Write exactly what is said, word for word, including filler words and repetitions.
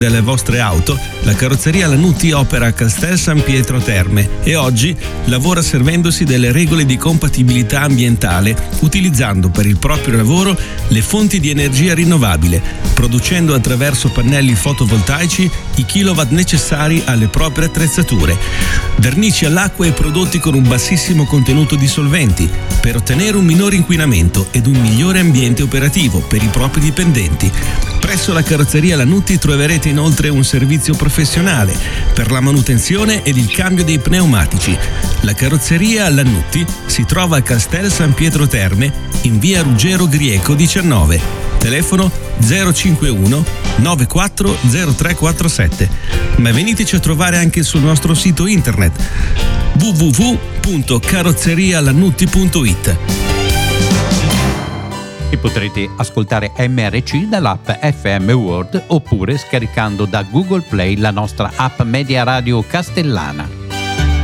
delle vostre auto, la carrozzeria Lannutti opera a Castel San Pietro Terme e oggi lavora servendosi delle regole di compatibilità ambientale, utilizzando per il proprio lavoro le fonti di energia rinnovabile, producendo attraverso pannelli fotovoltaici i kilowatt necessari alle proprie attrezzature. Vernici all'acqua e prodotti con un bassissimo contenuto di solventi, per ottenere un minore inquinamento ed un migliore ambiente operativo per i propri dipendenti. Presso la carrozzeria Lannutti troverete inoltre un servizio professionale per la manutenzione ed il cambio dei pneumatici. La carrozzeria Lannutti si trova a Castel San Pietro Terme in via Ruggero Grieco diciannove. Telefono zero cinquantuno novantaquattro zero tre quarantasette. Ma veniteci a trovare anche sul nostro sito internet w w w punto carrozzerialannutti punto it. E potrete ascoltare M R C dall'app F M World oppure scaricando da Google Play la nostra app Media Radio Castellana.